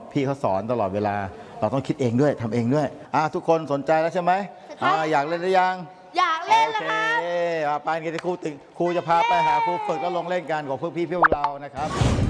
พี่เขาสอนตลอดเวลาเราต้องคิดเองด้วยทำเองด้วยทุกคนสนใจแล้วใช่ไหมอยากเล่นหรือยังอยากเล่นแล้วครับโอเคไปกันที่ครูจะพาไปหาครูฝึกแล้วลงเล่นกันกับพวกพี่พวกเรานะครับ